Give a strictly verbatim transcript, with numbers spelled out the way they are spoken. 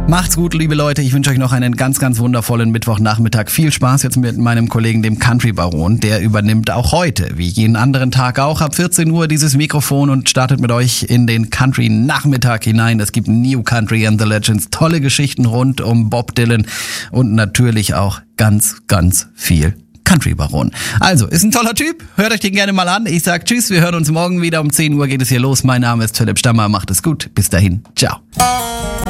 Macht's gut, liebe Leute. Ich wünsche euch noch einen ganz, ganz wundervollen Mittwochnachmittag. Viel Spaß jetzt mit meinem Kollegen, dem Country Baron. Der übernimmt auch heute, wie jeden anderen Tag auch, ab vierzehn Uhr dieses Mikrofon und startet mit euch in den Country-Nachmittag hinein. Es gibt New Country and the Legends, tolle Geschichten rund um Bob Dylan und natürlich auch ganz, ganz viel Country Baron. Also, ist ein toller Typ. Hört euch den gerne mal an. Ich sag tschüss. Wir hören uns morgen wieder. Um zehn Uhr geht es hier los. Mein Name ist Philipp Stammer. Macht es gut. Bis dahin. Ciao.